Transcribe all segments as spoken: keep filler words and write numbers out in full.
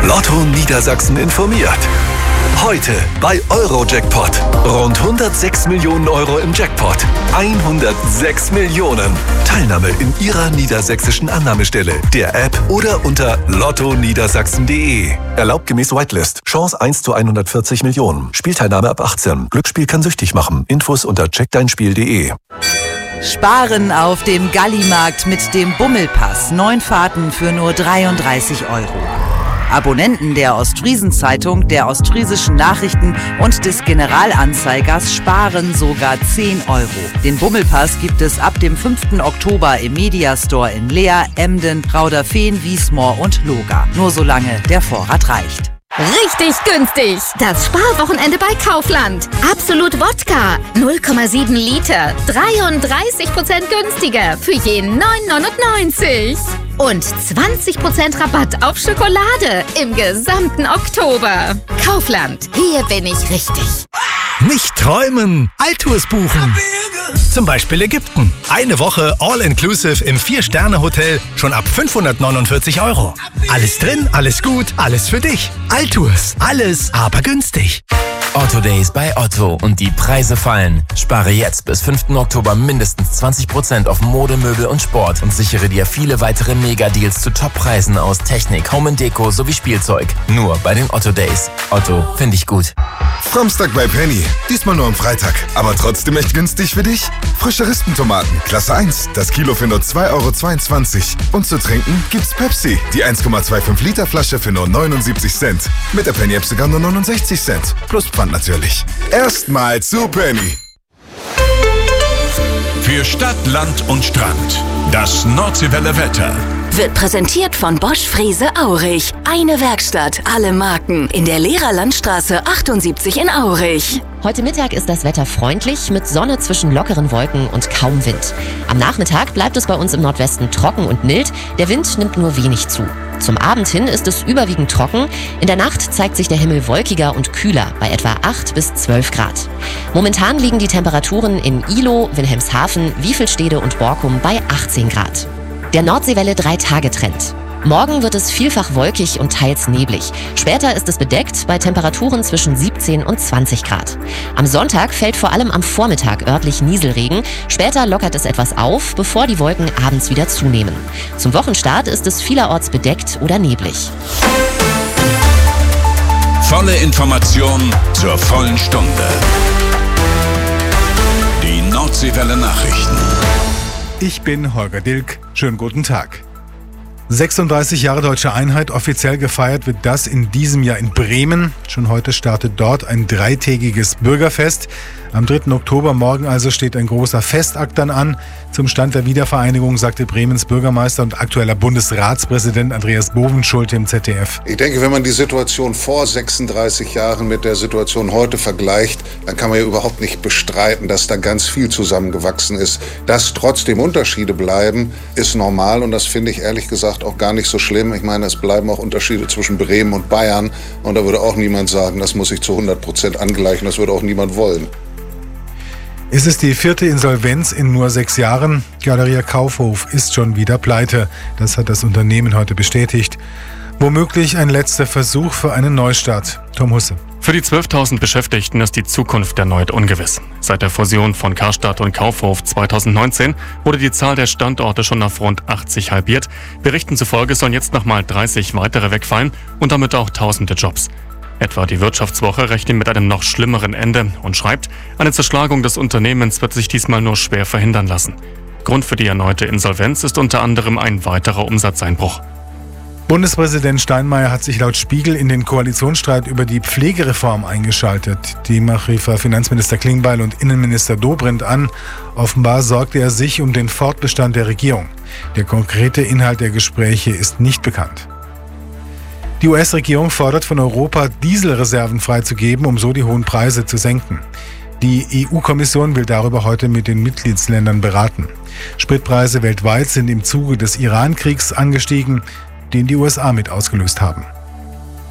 Lotto Niedersachsen informiert. Heute bei Eurojackpot. Rund hundertsechs Millionen Euro im Jackpot. hundertsechs Millionen. Teilnahme in Ihrer niedersächsischen Annahmestelle, der App oder unter lotto niedersachsen punkt de. Erlaubt gemäß Whitelist. Chance eins zu hundertvierzig Millionen. Spielteilnahme ab achtzehn. Glücksspiel kann süchtig machen. Infos unter check dein spiel punkt de. Sparen auf dem Gallimarkt mit dem Bummelpass. Neun Fahrten für nur dreiunddreißig Euro. Abonnenten der Ostfriesen-Zeitung, der Ostfriesischen Nachrichten und des Generalanzeigers sparen sogar zehn Euro. Den Bummelpass gibt es ab dem fünften Oktober im Mediastore in Leer, Emden, Rauderfehn, Wiesmoor und Loga. Nur solange der Vorrat reicht. Richtig günstig! Das Sparwochenende bei Kaufland. Absolut Wodka, null Komma sieben Liter, dreiunddreißig Prozent günstiger für jeden neun neunundneunzig. Und zwanzig Prozent Rabatt auf Schokolade im gesamten Oktober. Kaufland, hier bin ich richtig. Nicht träumen, Altours buchen. Zum Beispiel Ägypten. Eine Woche All-Inclusive im vier-Sterne-Hotel schon ab fünfhundertneunundvierzig Euro. Alles drin, alles gut, alles für dich. Altours, alles aber günstig. Otto Days bei Otto und die Preise fallen. Spare jetzt bis fünften Oktober mindestens zwanzig Prozent auf Mode, Möbel und Sport und sichere dir viele weitere Mega-Deals zu Top-Preisen aus Technik, Home and Deko sowie Spielzeug. Nur bei den Otto Days. Otto, finde ich gut. Samstag bei Penny. Diesmal nur am Freitag. Aber trotzdem echt günstig für dich? Frische Rispentomaten, Klasse eins. Das Kilo für nur zwei Euro zweiundzwanzig. Und zu trinken gibt's Pepsi. Die eins Komma fünfundzwanzig Liter Flasche für nur neunundsiebzig Cent. Mit der Penny-App sogar nur neunundsechzig Cent. Plus Pfand natürlich. Erstmal zu Penny. Für Stadt, Land und Strand. Das Nordseewelle Wetter. Wird präsentiert von Bosch Frese Aurich. Eine Werkstatt, alle Marken. In der Lehrerlandstraße achtundsiebzig in Aurich. Heute Mittag ist das Wetter freundlich, mit Sonne zwischen lockeren Wolken und kaum Wind. Am Nachmittag bleibt es bei uns im Nordwesten trocken und mild. Der Wind nimmt nur wenig zu. Zum Abend hin ist es überwiegend trocken. In der Nacht zeigt sich der Himmel wolkiger und kühler bei etwa acht bis zwölf Grad. Momentan liegen die Temperaturen in Ihlow, Wilhelmshaven, Wiefelstede und Borkum bei achtzehn Grad. Der Nordseewelle drei-Tage-Trend. Morgen wird es vielfach wolkig und teils neblig. Später ist es bedeckt bei Temperaturen zwischen siebzehn und zwanzig Grad. Am Sonntag fällt vor allem am Vormittag örtlich Nieselregen. Später lockert es etwas auf, bevor die Wolken abends wieder zunehmen. Zum Wochenstart ist es vielerorts bedeckt oder neblig. Volle Information zur vollen Stunde. Die Nordseewelle Nachrichten. Ich bin Holger Dilk. Schönen guten Tag. sechsunddreißig Jahre Deutsche Einheit, offiziell gefeiert wird das in diesem Jahr in Bremen. Schon heute startet dort ein dreitägiges Bürgerfest. Am dritten Oktober, morgen also, steht ein großer Festakt dann an. Zum Stand der Wiedervereinigung sagte Bremens Bürgermeister und aktueller Bundesratspräsident Andreas Bovenschulte im Z D F. Ich denke, wenn man die Situation vor sechsunddreißig Jahren mit der Situation heute vergleicht, dann kann man ja überhaupt nicht bestreiten, dass da ganz viel zusammengewachsen ist. Dass trotzdem Unterschiede bleiben, ist normal und das finde ich ehrlich gesagt auch gar nicht so schlimm. Ich meine, es bleiben auch Unterschiede zwischen Bremen und Bayern und da würde auch niemand sagen, das muss ich zu hundert Prozent angleichen, das würde auch niemand wollen. Es ist die vierte Insolvenz in nur sechs Jahren. Galeria Kaufhof ist schon wieder pleite. Das hat das Unternehmen heute bestätigt. Womöglich ein letzter Versuch für einen Neustart. Tom Husse. Für die zwölftausend Beschäftigten ist die Zukunft erneut ungewiss. Seit der Fusion von Karstadt und Kaufhof zweitausendneunzehn wurde die Zahl der Standorte schon auf rund achtzig halbiert. Berichten zufolge sollen jetzt nochmal dreißig weitere wegfallen und damit auch tausende Jobs. Etwa die Wirtschaftswoche rechnet mit einem noch schlimmeren Ende und schreibt, eine Zerschlagung des Unternehmens wird sich diesmal nur schwer verhindern lassen. Grund für die erneute Insolvenz ist unter anderem ein weiterer Umsatzeinbruch. Bundespräsident Steinmeier hat sich laut Spiegel in den Koalitionsstreit über die Pflegereform eingeschaltet. Demnach rief er Finanzminister Klingbeil und Innenminister Dobrindt an. Offenbar sorgte er sich um den Fortbestand der Regierung. Der konkrete Inhalt der Gespräche ist nicht bekannt. Die U S-Regierung fordert von Europa, Dieselreserven freizugeben, um so die hohen Preise zu senken. Die E U-Kommission will darüber heute mit den Mitgliedsländern beraten. Spritpreise weltweit sind im Zuge des Iran-Kriegs angestiegen, den die U S A mit ausgelöst haben.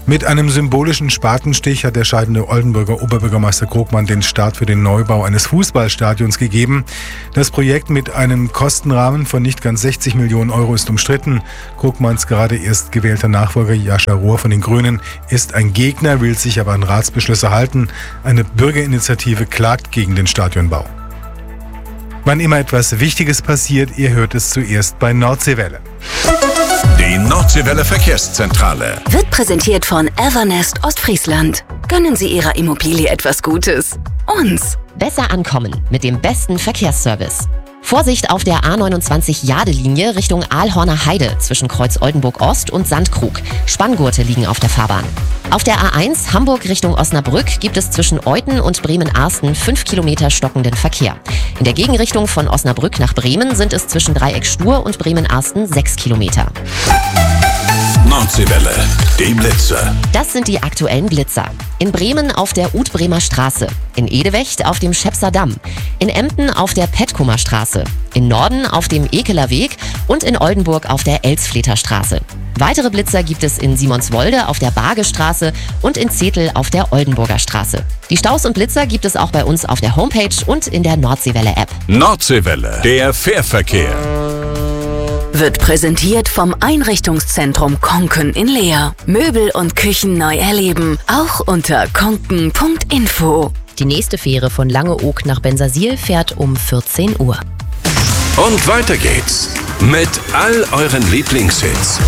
Mit einem symbolischen Spatenstich hat der scheidende Oldenburger Oberbürgermeister Krogmann den Start für den Neubau eines Fußballstadions gegeben. Das Projekt mit einem Kostenrahmen von nicht ganz sechzig Millionen Euro ist umstritten. Krogmanns gerade erst gewählter Nachfolger Jascha Rohr von den Grünen ist ein Gegner, will sich aber an Ratsbeschlüsse halten. Eine Bürgerinitiative klagt gegen den Stadionbau. Wann immer etwas Wichtiges passiert, ihr hört es zuerst bei Nordseewelle. Die Nordseewelle Verkehrszentrale wird präsentiert von Evernest Ostfriesland. Gönnen Sie Ihrer Immobilie etwas Gutes. Uns. Besser ankommen mit dem besten Verkehrsservice. Vorsicht auf der A neunundzwanzig Jade-Linie Richtung Aalhorner Heide zwischen Kreuz Oldenburg Ost und Sandkrug. Spanngurte liegen auf der Fahrbahn. Auf der A eins Hamburg Richtung Osnabrück gibt es zwischen Euthen und Bremen-Arsten fünf Kilometer stockenden Verkehr. In der Gegenrichtung von Osnabrück nach Bremen sind es zwischen Dreieck Stur und Bremen-Arsten sechs Kilometer. Nordseewelle, die Blitzer. Das sind die aktuellen Blitzer. In Bremen auf der Utbremer Straße, in Edewecht auf dem Schepser Damm, in Emden auf der Petkumer Straße, in Norden auf dem Ekeler Weg und in Oldenburg auf der Elsfleter Straße. Weitere Blitzer gibt es in Simonswolde auf der Bargestraße und in Zetel auf der Oldenburger Straße. Die Staus und Blitzer gibt es auch bei uns auf der Homepage und in der Nordseewelle-App. Nordseewelle, der Fährverkehr. Wird präsentiert vom Einrichtungszentrum Konken in Leer. Möbel und Küchen neu erleben, auch unter konken punkt info. Die nächste Fähre von Langeoog nach Bensersiel fährt um vierzehn Uhr. Und weiter geht's mit all euren Lieblingshits.